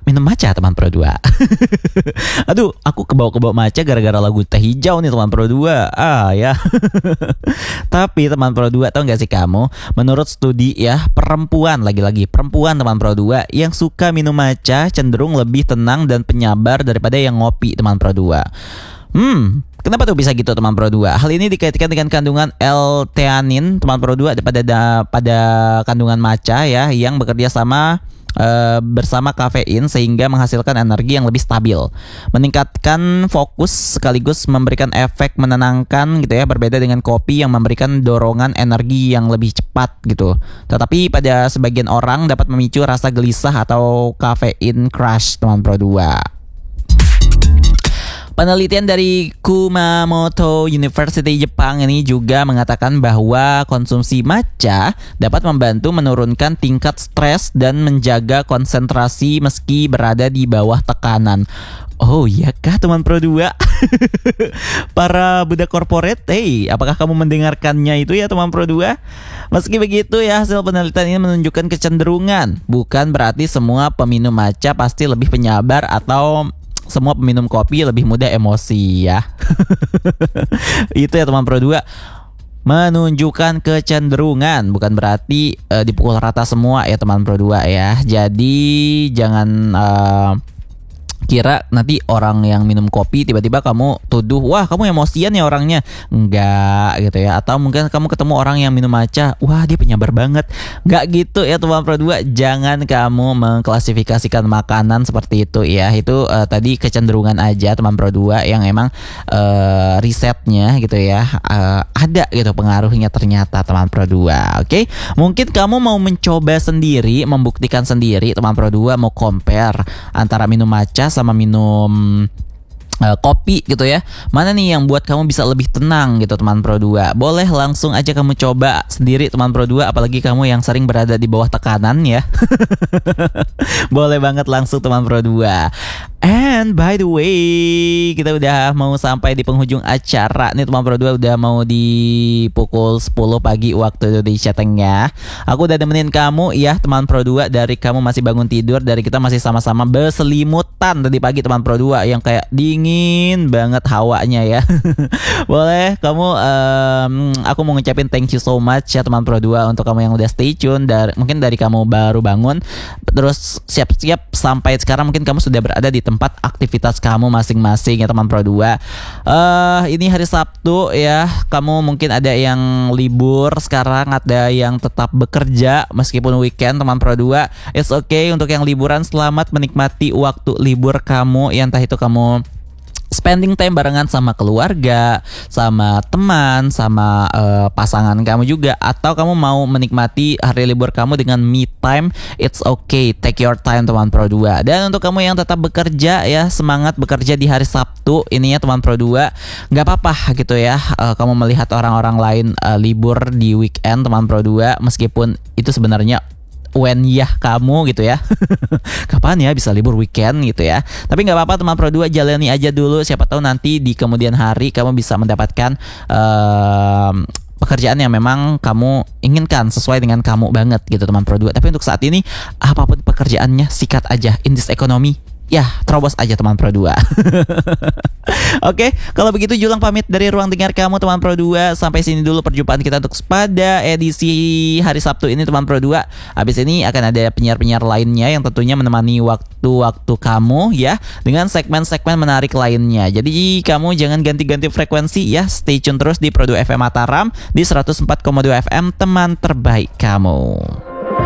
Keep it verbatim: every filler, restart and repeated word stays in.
minum matcha teman Pro dua. Aduh, aku kebawa-kebawa matcha gara-gara lagu Teh Hijau nih teman Pro dua. Ah ya. Tapi teman Pro dua, tahu gak sih kamu, menurut studi ya, perempuan, lagi-lagi perempuan teman Pro dua yang suka minum matcha cenderung lebih tenang dan penyabar daripada yang ngopi teman Pro dua. Hmm, kenapa tuh bisa gitu teman Pro dua? Hal ini dikaitkan dengan kandungan L-theanin teman Pro dua pada pada kandungan matcha ya, yang bekerja sama uh, bersama kafein sehingga menghasilkan energi yang lebih stabil, meningkatkan fokus sekaligus memberikan efek menenangkan gitu ya, berbeda dengan kopi yang memberikan dorongan energi yang lebih cepat gitu. Tetapi pada sebagian orang dapat memicu rasa gelisah atau kafein crash teman Pro dua. Penelitian dari Kumamoto University Jepang ini juga mengatakan bahwa konsumsi matcha dapat membantu menurunkan tingkat stres dan menjaga konsentrasi meski berada di bawah tekanan. Oh iya kah teman Pro dua? Para budak korporat, hey, apakah kamu mendengarkannya itu ya teman Pro dua? Meski begitu ya, hasil penelitian ini menunjukkan kecenderungan. Bukan berarti semua peminum matcha pasti lebih penyabar atau semua peminum kopi lebih mudah emosi ya. Itu ya teman Pro dua, menunjukkan kecenderungan, bukan berarti uh, dipukul rata semua ya teman Pro dua ya. Jadi jangan uh, kira nanti orang yang minum kopi tiba-tiba kamu tuduh, wah kamu emosian ya orangnya. Enggak gitu ya. Atau mungkin kamu ketemu orang yang minum matcha, wah dia penyabar banget. Enggak gitu ya teman Pro dua. Jangan kamu mengklasifikasikan makanan seperti itu ya. Itu uh, tadi kecenderungan aja teman Pro dua yang emang uh, risetnya gitu ya, uh, ada gitu pengaruhnya ternyata teman Pro dua. Oke, mungkin kamu mau mencoba sendiri, membuktikan sendiri teman Pro dua, mau compare antara minum matcha sama minum Uh, kopi gitu ya. Mana nih yang buat kamu bisa lebih tenang gitu teman Pro dua? Boleh langsung aja kamu coba sendiri teman Pro dua, apalagi kamu yang sering berada di bawah tekanan ya. Boleh banget langsung teman Pro dua. And by the way, kita udah mau sampai di penghujung acara nih teman Pro dua, udah mau di pukul sepuluh pagi waktu Indonesia Tengah. Aku udah nemenin kamu ya teman Pro dua, dari kamu masih bangun tidur, dari kita masih sama-sama berselimutan tadi pagi teman Pro dua, yang kayak dingin Dingin banget hawanya ya. Boleh kamu, um, aku mau ngucapin thank you so much ya teman Pro dua untuk kamu yang udah stay tune dari, mungkin dari kamu baru bangun terus siap-siap sampai sekarang, mungkin kamu sudah berada di tempat aktivitas kamu masing-masing ya teman Pro dua. Uh, ini hari Sabtu ya, kamu mungkin ada yang libur sekarang, ada yang tetap bekerja meskipun weekend teman Pro dua. It's okay untuk yang liburan, selamat menikmati waktu libur kamu ya, entah itu kamu spending time barengan sama keluarga, sama teman, sama uh, pasangan kamu juga, atau kamu mau menikmati hari libur kamu dengan me time, it's okay, take your time teman Pro dua. Dan untuk kamu yang tetap bekerja ya, semangat bekerja di hari Sabtu ini ya teman Pro dua. Gak apa-apa gitu ya, uh, kamu melihat orang-orang lain uh, libur di weekend teman Pro dua, meskipun itu sebenarnya when ya kamu gitu ya. Kapan ya bisa libur weekend gitu ya. Tapi gak apa-apa teman Pro dua, jalani aja dulu. Siapa tahu nanti di kemudian hari kamu bisa mendapatkan uh, pekerjaan yang memang kamu inginkan, sesuai dengan kamu banget gitu teman Pro dua. Tapi untuk saat ini, apapun pekerjaannya, sikat aja. In this economy, ya terobos aja teman Pro dua. Oke, kalau begitu Julang pamit dari ruang dengar kamu teman Pro dua. Sampai sini dulu perjumpaan kita untuk pada edisi hari Sabtu ini teman Pro dua. Habis ini akan ada penyiar-penyiar lainnya yang tentunya menemani waktu-waktu kamu ya, dengan segmen-segmen menarik lainnya. Jadi kamu jangan ganti-ganti frekuensi ya. Stay tune terus di Pro dua F M Mataram di seratus empat koma dua F M, teman terbaik kamu.